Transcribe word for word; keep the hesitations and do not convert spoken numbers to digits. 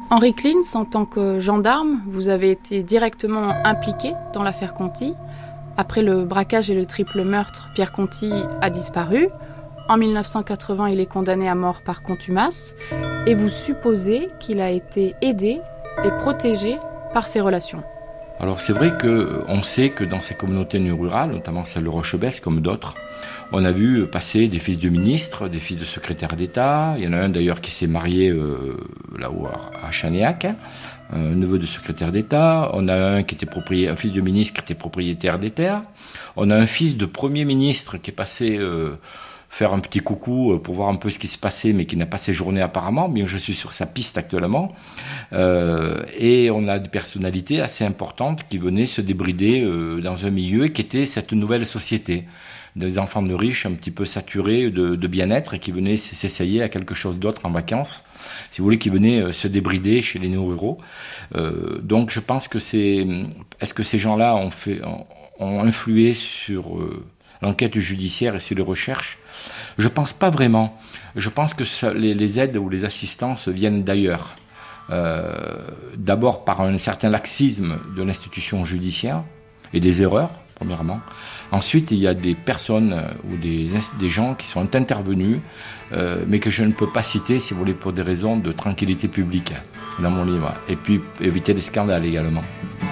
Henri Klins, en tant que gendarme, vous avez été directement impliqué dans l'affaire Conti. Après le braquage et le triple meurtre, Pierre Conti a disparu. En mille neuf cent quatre-vingts, il est condamné à mort par contumace. Et vous supposez qu'il a été aidé et protégé par ses relations. Alors c'est vrai qu'on sait que dans ces communautés rurales, notamment celle de Rochebesse comme d'autres, on a vu passer des fils de ministres, des fils de secrétaires d'État. Il y en a un d'ailleurs qui s'est marié euh, là-haut à Chanéac, hein, un neveu de secrétaire d'État. On a un qui était propriétaire, un fils de ministre qui était propriétaire des terres. On a un fils de premier ministre qui est passé euh, faire un petit coucou pour voir un peu ce qui se passait, mais qui n'a pas séjourné apparemment, bien je suis sur sa piste actuellement. Euh, et on a des personnalités assez importantes qui venaient se débrider euh, dans un milieu qui était cette nouvelle société. Des enfants de riches un petit peu saturés de, de bien-être et qui venaient s'essayer à quelque chose d'autre en vacances, si vous voulez, qui venaient se débrider chez les néo-ruraux. Euh, donc je pense que c'est... Est-ce que ces gens-là ont, fait, ont, ont influé sur euh, l'enquête judiciaire et sur les recherches? Je pense pas vraiment. Je pense que ça, les, les aides ou les assistances viennent d'ailleurs. Euh, d'abord par un certain laxisme de l'institution judiciaire et des erreurs, premièrement. Ensuite, il y a des personnes ou des, des gens qui sont intervenus, euh, mais que je ne peux pas citer, si vous voulez, pour des raisons de tranquillité publique dans mon livre. Et puis, éviter des scandales également.